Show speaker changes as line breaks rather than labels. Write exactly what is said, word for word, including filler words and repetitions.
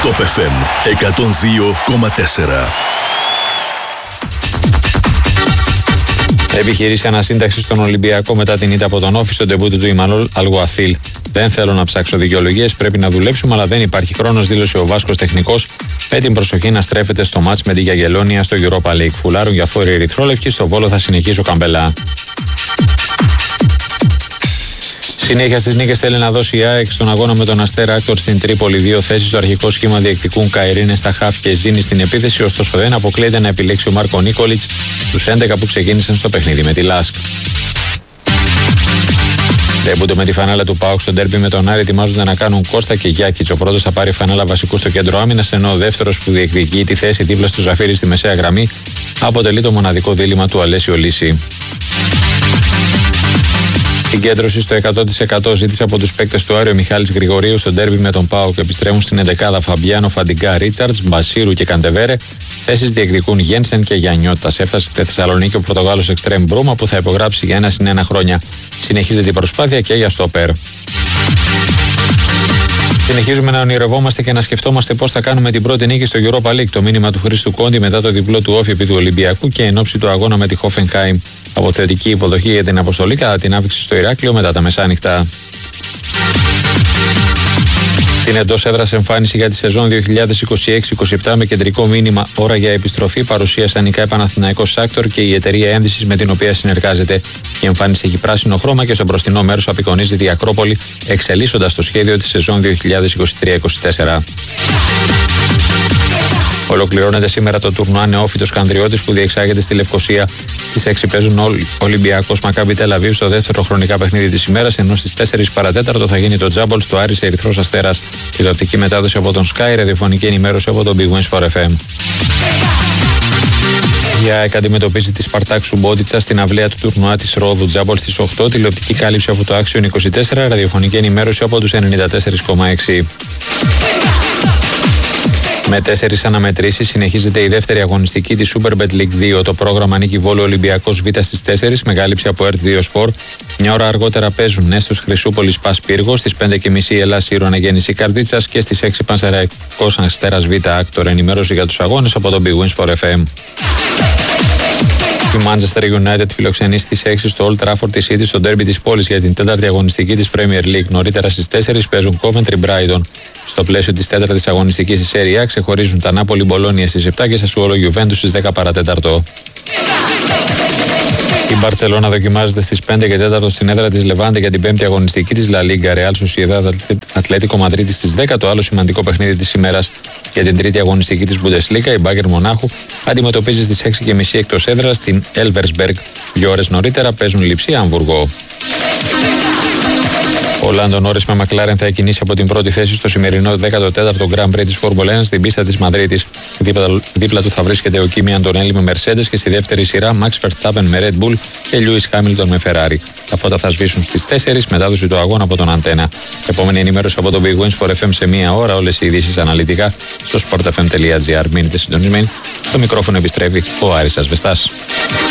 Top εφ εμ εκατόν δύο κόμμα τέσσερα.
Επιχειρήσει ανασύνταξη στον Ολυμπιακό μετά την ήττα από τον Όφη στον ντεμπούτο του Ιμανόλ Αλγουαθίλ. Δεν θέλω να ψάξω δικαιολογίες, πρέπει να δουλέψουμε, αλλά δεν υπάρχει χρόνος, δήλωσε ο Βάσκος τεχνικός, με την προσοχή να στρέφεται στο μάτς με τη Γιαγελόνια στο Europa League. Φουλάρουν για φόροι ερυθρόλευκοι, στο Βόλο θα συνεχίσει ο Καμπελά. Συνέχεια στις νίκες θέλει να δώσει η ΑΕΚ στον αγώνα με τον Αστέρα Άκτορ στην Τρίπολη. Δύο θέσεις στο αρχικό σχήμα διεκδικούν Καϊρίνε στα χαφ και Ζήνη στην επίθεση, ωστόσο δεν αποκλείεται να επιλέξει ο Μάρκο Νίκολιτς τους έντεκα που ξεκίνησαν στο παιχνίδι με τη Λάσκ. Ντεμπούτο με τη φανέλα του ΠΑΟΚ στο ντέρμπι με τον Άρη ετοιμάζονται να κάνουν Κώστα και Γιάκητς. Ο πρώτος θα πάρει φανέλα βασικού στο κέντρο άμυνας, ενώ ο δεύτερος που διεκδικεί τη θέση δίπλα στο Ζαφύρι στη μεσαία γραμμή αποτελεί το μοναδικό δίλημμα του Αλέσιο Λύση. Συγκέντρωση στο εκατό τοις εκατό ζήτησε από τους παίκτες του Άρη ο Μιχάλης Γρηγορίου στο ντέρμπι με τον ΠΑΟΚ. Επιστρέφουν στην εντεκάδα Φαμπιάνο, Φαντιγκά, Ρίτσαρτς, Μπασίρου και Καντεβέρε. Θέσεις διεκδικούν Γένσεν και Γιαννιώτας. Έφτασε στη Θεσσαλονίκη ο Πορτογάλος Εξτρέμ Μπρούμα που θα υπογράψει για ένα συν ένα χρόνια. Συνεχίζεται η προσπάθεια και για στόπερ. Συνεχίζουμε να ονειρευόμαστε και να σκεφτόμαστε πώς θα κάνουμε την πρώτη νίκη στο Europa League. Το μήνυμα του Χρήστου Κόντι μετά το διπλό του Όφη επί του Ολυμπιακού και εν ώψη του αγώνα με τη Hoffenheim. Αποθεωτική υποδοχή για την αποστολή κατά την άφηξη στο Ηράκλειο μετά τα μεσάνυχτα. Την εντός έδρας εμφάνιση για τη σεζόν δύο χιλιάδες είκοσι έξι είκοσι επτά με κεντρικό μήνυμα ώρα για επιστροφή παρουσίασαν η ΚΑΕ Παναθηναϊκός Άκτορ και η εταιρεία ένδυσης με την οποία συνεργάζεται. Η εμφάνιση έχει πράσινο χρώμα και στο μπροστινό μέρος απεικονίζεται η Ακρόπολη, εξελίσσοντας το σχέδιο της σεζόν δύο χιλιάδες είκοσι τρία είκοσι τέσσερα. Ολοκληρώνεται σήμερα το τουρνουά Νεόφυτος Κανδριώτης που διεξάγεται στη Λευκοσία. Στις έξι παίζουν ο Ολυμπιακός Μακάμπι Τελ Αβίβ στο δεύτερο χρονικά παιχνίδι της ημέρας, ενώ στις τέσσερις παρά τέταρτο θα γίνει το τζάμπολ στο Άρης Ερυθρός Αστέρας. Τηλεοπτική μετάδοση από τον Sky, ραδιοφωνική ενημέρωση από τον Big Wins Sport εφ εμ. Η ΑΕΚ αντιμετωπίζει τη Σπαρτάκ Σουμπότιτσα στην αυλαία του τουρνουά της Ρόδου τζάμπολ στις οκτώ. Τηλεοπτική κάλυψη από το Action είκοσι τέσσερα, ραδιοφωνική ενημέρωση από τους ενενήντα τέσσερα κόμμα έξι. Με τέσσερις αναμετρήσεις συνεχίζεται η δεύτερη αγωνιστική της Superbet League δύο. Το πρόγραμμα ανήκει Βόλο Ολυμπιακός Β στις τέσσερις, μεγάληψη από ΕΡΤ δύο Sport. Μια ώρα αργότερα παίζουν Νέστος Χρυσούπολης Πας Πύργος, στις πέντε και μισή Ελλάς Ήρου Αναγέννηση Καρδίτσας και στις έξι Πανσεραϊκός Αστέρας Β Άκτορ. Ενημέρωση για τους αγώνες από τον Big Wins Sport εφ εμ. Η Manchester United φιλοξενεί στις έξι στο Old Trafford της City στο ντέρμπι της πόλης για την τέταρτη αγωνιστική της Premier League. Νωρίτερα στις τέσσερις παίζουν Coventry Brighton. Στο πλαίσιο της τέταρτης αγωνιστικής της Serie A ξεχωρίζουν τα Νάπολη Μπολόνια στις επτά και Σασουόλο Juventus στις δέκα παρά τέταρτο. Η Μπαρτσελώνα δοκιμάζεται στις πέντε και τέταρτο στην έδρα της Λεβάντε για την πέμπτη αγωνιστική της La Liga. Real Sociedad Ατλέτικο Μαδρίτης στις δέκα, το άλλο σημαντικό παιχνίδι της ημέρας για την τρίτη αγωνιστική της Bundesliga. Η Bayern Μονάχου αντιμετωπίζει στις έξι και μισή εκτός έδρας την Elversberg. Δύο ώρες νωρίτερα παίζουν Λειψία Αμβούργο. Ο Λάντο Νόρις με McLaren θα εκκινήσει από την πρώτη θέση στο σημερινό δέκατο τέταρτο Grand Prix της Φόρμουλα ένα στην πίστα της Μαδρίτης. Δίπλα, δίπλα του θα βρίσκεται ο Κίμι Αντωνέλη με Mercedes και στη δεύτερη σειρά Max Verstappen με Red Bull και Lewis Hamilton με Ferrari. Τα φώτα θα σβήσουν στις τέσσερις, μετάδοση του αγώνα από τον Αντένα. Επόμενη ενημέρωση από τον Big Wins Sport εφ εμ σε μία ώρα, όλες οι ειδήσεις αναλυτικά στο sport f m τελεία g r. Μείνετε συντονισμένοι. Το μικρόφωνο επιστρέφει ο Άρης Ασβεστάς.